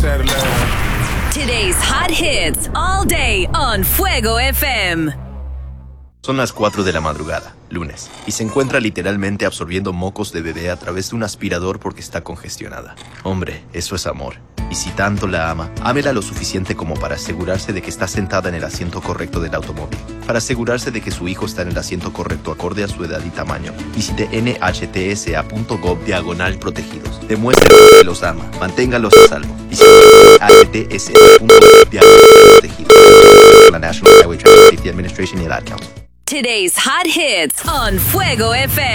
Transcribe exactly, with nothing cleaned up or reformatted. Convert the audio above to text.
hacerle. Today's hot hits all day on Fuego F M. Son las cuatro de la madrugada, lunes, y se encuentra literalmente absorbiendo mocos de bebé a través de un aspirador porque está congestionada. Hombre, eso es amor. Y si tanto la ama, ámela lo suficiente como para asegurarse de que está sentada en el asiento correcto del automóvil, para asegurarse de que su hijo está en el asiento correcto acorde a su edad y tamaño. Visite N H T S A punto gov diagonal protegidos. Demuestre que los ama, manténgalos a salvo. Visite N H T S A punto gov diagonal protegidos. La National Highway Traffic Safety Administration y el Ad Council. Today's hot hits on Fuego F M.